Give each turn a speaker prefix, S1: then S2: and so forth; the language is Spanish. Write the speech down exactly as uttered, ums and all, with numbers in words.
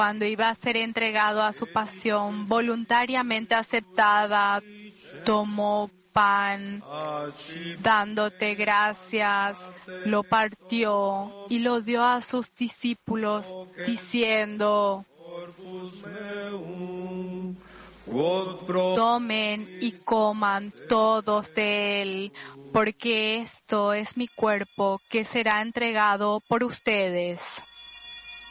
S1: cuando iba a ser entregado a su pasión, voluntariamente aceptada, tomó pan, dándote gracias, lo partió y lo dio a sus discípulos, diciendo: tomen y coman todos de él, porque esto es mi cuerpo que será entregado por ustedes.